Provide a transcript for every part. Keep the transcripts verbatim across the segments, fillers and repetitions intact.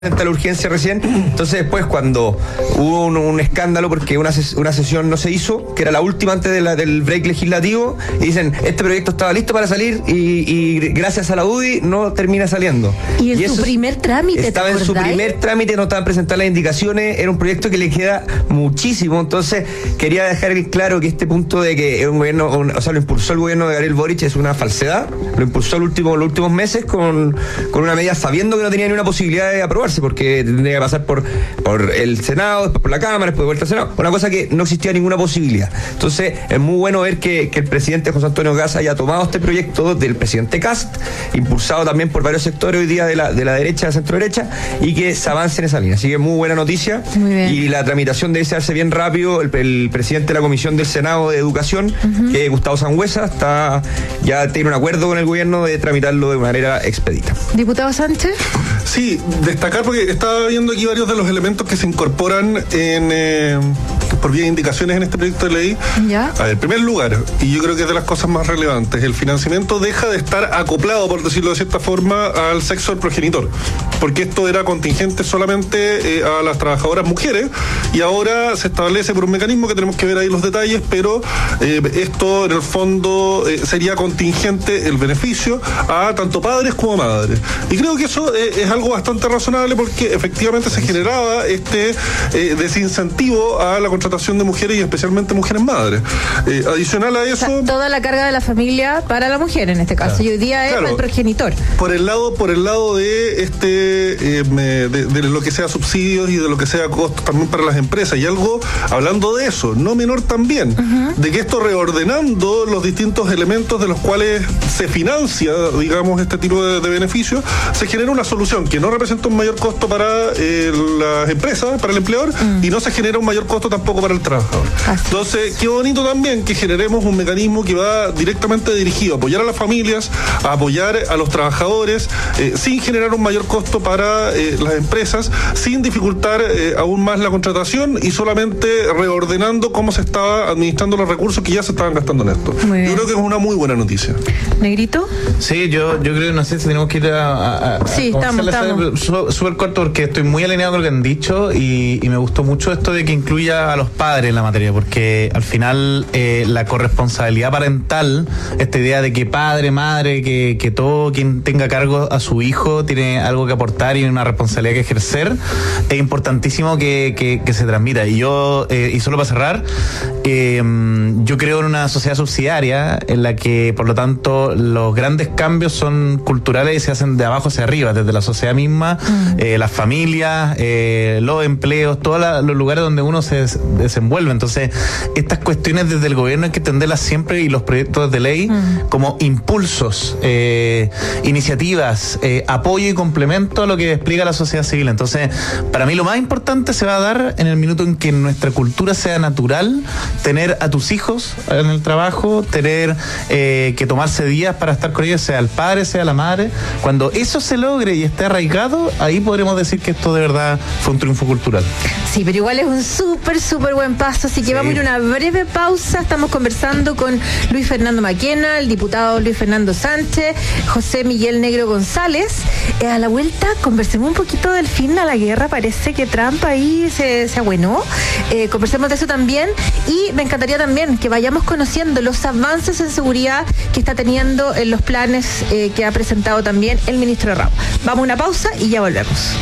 la urgencia recién, entonces después cuando hubo un, un escándalo porque una, ses, una sesión no se hizo, que era la última antes de la, del break legislativo, y dicen, este proyecto estaba listo para salir y, y gracias a la U D I no termina saliendo. Y en y su primer trámite, estaba ¿te en su primer trámite, no estaban presentadas las indicaciones, era un proyecto que le queda muchísimo, entonces quería dejar claro que este punto de que un gobierno, un, o sea, lo impulsó el gobierno de Gabriel Boric es una falsedad, lo impulsó el último, los últimos meses con, con una medida sabiendo que no tenía ni una posibilidad de aprobarse, porque tendría que pasar por, por el Senado, después por la Cámara, después de vuelta al Senado, una cosa que no existía ninguna posibilidad. Entonces es muy bueno ver que, que el presidente José Antonio Kast haya tomado este proyecto del presidente Kast, impulsado también por varios sectores hoy día de la, de la derecha, de la centro derecha, y que se avance en esa línea. Así que muy buena noticia. Muy bien. Y la tramitación debe hacerse bien rápido. El, el presidente de la Comisión del Senado de Educación, uh-huh. que es Gustavo Sangüesa, está, ya tiene un acuerdo con el gobierno de tramitarlo de manera expedita. Diputado Sánchez. Sí, destacar porque estaba viendo aquí varios de los elementos que se incorporan en eh, por vía de indicaciones en este proyecto de ley. ¿Ya? A ver, en primer lugar, y yo creo que es de las cosas más relevantes, el financiamiento deja de estar acoplado, por decirlo de cierta forma, al sexo del progenitor, porque esto era contingente solamente eh, a las trabajadoras mujeres, y ahora se establece por un mecanismo que tenemos que ver ahí los detalles, pero eh, esto en el fondo eh, sería contingente el beneficio a tanto padres como madres. Y creo que eso eh, es algo bastante razonable porque efectivamente se generaba este eh, desincentivo a la contratación de mujeres y especialmente mujeres madres. Eh, adicional a eso... O sea, toda la carga de la familia para la mujer en este caso, claro. Y hoy día es claro, el progenitor. Por el lado, por el lado de este eh, de, de lo que sea subsidios y de lo que sea costos también para las empresas. Y algo, hablando de eso, no menor también, uh-huh. de que esto reordenando los distintos elementos de los cuales se financia, digamos, este tipo de, de beneficios, se genera una solución que no representa un mayor costo para eh, las empresas, para el empleador, uh-huh. y no se genera un mayor costo tampoco para el trabajador. Así. Entonces, qué bonito también que generemos un mecanismo que va directamente dirigido a apoyar a las familias, a apoyar a los trabajadores, eh, sin generar un mayor costo para eh, las empresas, sin dificultar eh, aún más la contratación y solamente reordenando cómo se estaba administrando los recursos que ya se estaban gastando en esto. Yo creo que es una muy buena noticia. ¿Negrito? Sí, yo, yo creo que no sé si tenemos que ir a... a, a sí, estamos, estamos. Súper corto porque estoy muy alineado con lo que han dicho y, y me gustó mucho esto de que incluya a los padres en la materia, porque al final eh, la corresponsabilidad parental, esta idea de que padre, madre, que, que todo quien tenga cargo a su hijo tiene algo que aportar y una responsabilidad que ejercer, es importantísimo que, que, que se transmita. Y yo, eh, y solo para cerrar, eh, yo creo en una sociedad subsidiaria en la que, por lo tanto, los grandes cambios son culturales y se hacen de abajo hacia arriba, desde la sociedad misma, uh-huh. eh, las familias, eh, los empleos, todos la, los lugares donde uno se des- desenvuelve. Entonces, estas cuestiones desde el gobierno hay que entenderlas siempre, y los proyectos de ley uh-huh. como impulsos, eh, iniciativas, eh, apoyo y complemento a lo que despliega la sociedad civil. Entonces, para mí lo más importante se va a dar en el minuto en que en nuestra cultura sea natural tener a tus hijos en el trabajo, tener eh, que tomarse días para estar con ellos, sea el padre, sea la madre. Cuando eso se logre y esté arraigado, ahí podremos decir que esto de verdad fue un triunfo cultural. Sí, pero igual es un súper, súper buen paso, así que sí. Vamos a ir a una breve pausa. Estamos conversando con Luis Fernando Maquena, el diputado Luis Fernando Sánchez, José Miguel Negro González. Eh, a la vuelta conversemos un poquito del fin a la guerra. Parece que Trump ahí se, se abuenó. Eh, conversemos de eso también, y me encantaría también que vayamos conociendo los avances en seguridad que está teniendo en los planes eh, que ha presentado también el ministro Rao. Vamos a una pausa y ya volvemos.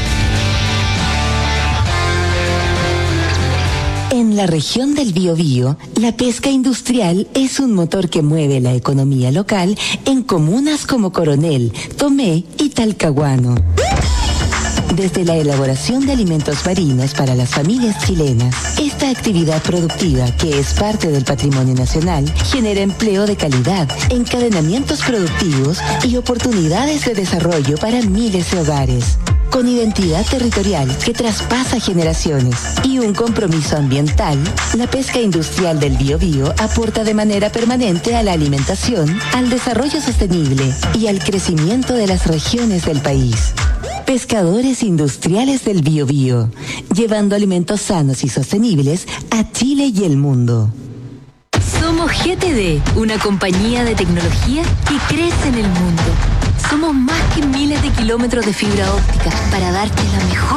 En la región del Biobío, la pesca industrial es un motor que mueve la economía local en comunas como Coronel, Tomé y Talcahuano. Desde la elaboración de alimentos marinos para las familias chilenas, esta actividad productiva, que es parte del patrimonio nacional, genera empleo de calidad, encadenamientos productivos y oportunidades de desarrollo para miles de hogares. Con identidad territorial que traspasa generaciones y un compromiso ambiental, la pesca industrial del Biobío aporta de manera permanente a la alimentación, al desarrollo sostenible y al crecimiento de las regiones del país. Pescadores Industriales del Biobío, llevando alimentos sanos y sostenibles a Chile y el mundo. Somos G T D, una compañía de tecnología que crece en el mundo. Somos más que miles de kilómetros de fibra óptica para darte la mejor